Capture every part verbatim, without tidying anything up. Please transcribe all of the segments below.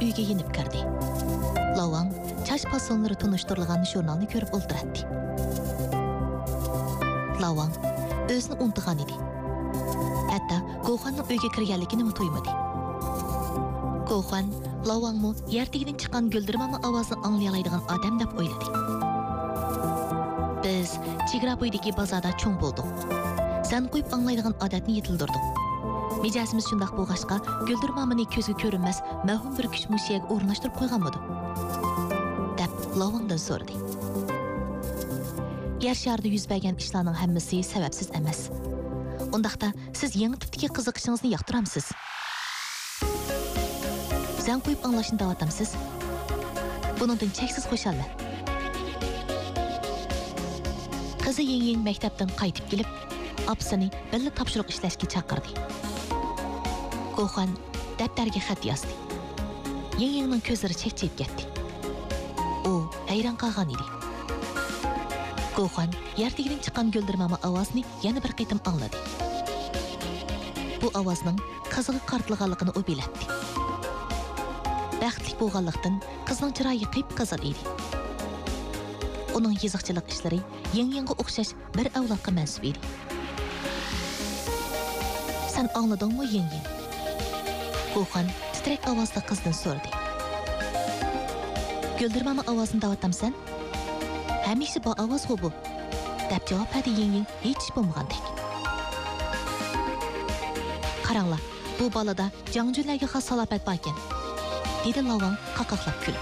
uyga yenib kirdi. Lavang chash fasonlari tunishtirilgan jurnalni ko'rib o'ltiradi. Lavang o'zini unutgan edi. Hatto Goxanning uyga kirganligini to'ymadi. Goxan Lavangmi yertigidan chiqqan guldirmama ovozini anglayoladigan odam deb o'yladi. Biz chegara bo'yidagi bozorda cho'ng bo'ldik. Sen qo'yib anglaydigan odatni yetildirdik. Mijasimiz shundoq bo'lg'ashqa guldirmamani ko'zga ko'rinmas mahum bir kuch mushiyaga o'rnashtirib qo'yganmidi? deb Lavangdan so'radi. Yer sharida yuz bergan ishlarning hammasi sababsiz emas. Undaqda siz yangi tipdagi qiziqishingizni yoqtiramsiz. Sen qo'yib anglashni davotamsiz. Buningdan cheksiz xo'shalman. Qizi yengin maktabdan qaytib kelib, apsini birga topshiriq ishlashga chaqirdi. Goxan daftarga xat yozdi. Yengingning ko'zlari chekchib ketdi. U hayron qolgan edi. Goxan yertigidan chiqqan guldirmama ovozini yana bir qitim angladi. Bu ovozning qiziga qartilganligini u biladi. Baxtli bo'lganlikdan qizning chiroyi qip-qizil edi. Uning yiziqchilik ishlari yengingga o'xshash bir avlodga mansub edi. Sen angladingmi yenging? Goxan titrak ovozda qizdan so'radi. Guldirmama ovozini davotamsan? Hamisha bu ovoz bu, deb javob berdi yenging hech bo'lmagandek. Qaranglar, bu balada jangjullarga xos salofat bor ekan, dedi Lavang qaqaqlab kulib.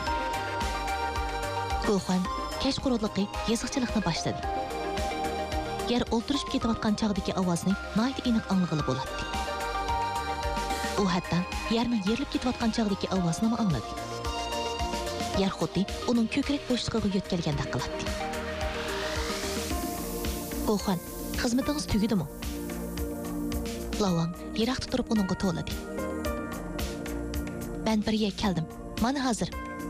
Goxan kashqurudliqi yiziqchilikni boshladi. Yer o'ltirishib ketayotgan chog'dagi ovozni nihoyat aniq anglag'ili bo'ladi. U hatto yerning yerilib ketayotgan chog'dagi ovozni ham angladi. Yer xuddi uning ko'krak bo'shlig'iga yo'tkalgandek qiladi. Goxan, xizmatingiz tugidimi? Lavang yiroqda turib uningga to'ladi. Ben bir yerga keldim. Mana hozir.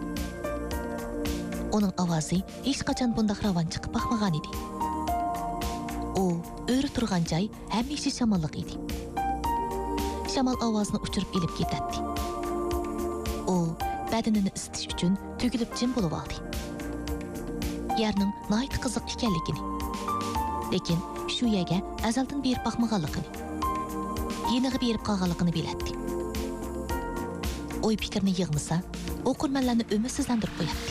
Uning ovozi hech qachon bunday ravon chiqib baxmagan edi. U o'ri turgan joy hamisha shamolliq edi. Shamol ovozini uchirib ilib ketadi. U badanini isitish uchun tugilib jim bo'lib oldi. Yerning nihoyat qiziq ekanligini, lekin shu yerga azaldan berib baxmaganligini, yeniga berib qolganligini biladi. Oy fikrni yig'masa, o'qirmanlarni umidsizlantirib qo'yadi.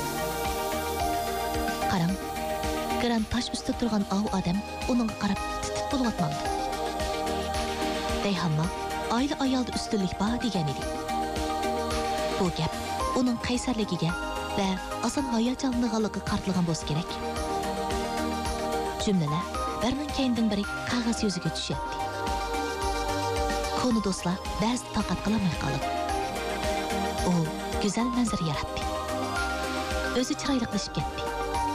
Qarang, gran tosh ustida turgan ov odam uningga qarab titib bo'layotmandi. Deyhamma oila ayolda ustunlik bor degan edi. Bu gap uning qaysarligiga va oson hayajonlanganligiga qartilgan bo'lsa kerak. Jumlalar birning keyindan biri qog'oz yuziga tushyapti. Konu do'stlar ba'zi toqat qilolmay qoldi. U go'zal manzara yaratdi. O'zi chiroylaqlashib ketdi.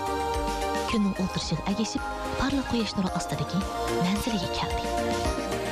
Kunning o'tirishiga agishib, parlaq quyosh nuri ostidagi manziliga keldi.